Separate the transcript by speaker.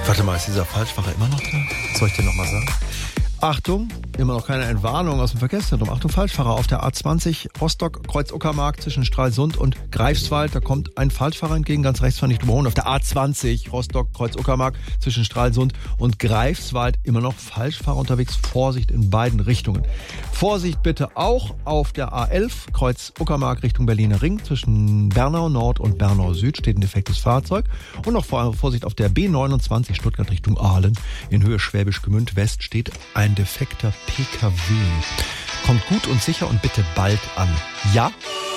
Speaker 1: Warte mal, ist dieser Falschfahrer immer noch da?
Speaker 2: Soll ich dir nochmal sagen?
Speaker 1: Achtung, immer noch keine Entwarnung aus dem Verkehrszentrum. Achtung, Falschfahrer auf der A20 Rostock, Kreuz Uckermark zwischen Stralsund und Greifswald. Da kommt ein Falschfahrer entgegen, ganz rechts fahren nicht überholen. Auf der A20 Rostock, Kreuz Uckermark zwischen Stralsund und Greifswald immer noch Falschfahrer unterwegs. Vorsicht in beiden Richtungen. Vorsicht bitte auch auf der A11 Kreuz Uckermark Richtung Berliner Ring. Zwischen Bernau Nord und Bernau Süd steht ein defektes Fahrzeug. Und noch Vorsicht auf der B29 Stuttgart Richtung Aalen. In Höhe Schwäbisch Gmünd West steht ein defekter PKW. Kommt gut und sicher und bitte bald an. Ja?